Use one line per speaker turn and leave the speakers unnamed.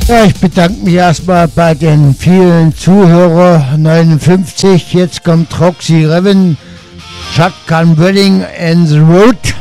Ja, ich bedanke mich erstmal bei den vielen Zuhörern. 59, jetzt kommt Roxy Reven, Shotgun Wedding and the Road.